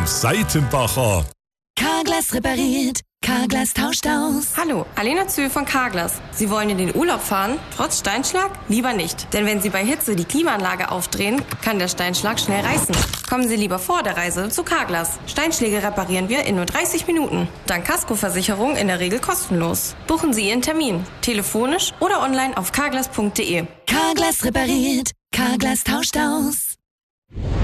Seitenbacher. Carglass repariert, Carglass tauscht aus. Hallo, Alena Zühl von Carglass. Sie wollen in den Urlaub fahren, trotz Steinschlag? Lieber nicht. Denn wenn Sie bei Hitze die Klimaanlage aufdrehen, kann der Steinschlag schnell reißen. Kommen Sie lieber vor der Reise zu Carglass. Steinschläge reparieren wir in nur 30 Minuten. Dank Kaskoversicherung in der Regel kostenlos. Buchen Sie Ihren Termin. Telefonisch oder online auf carglass.de. Carglass repariert, Carglass tauscht aus.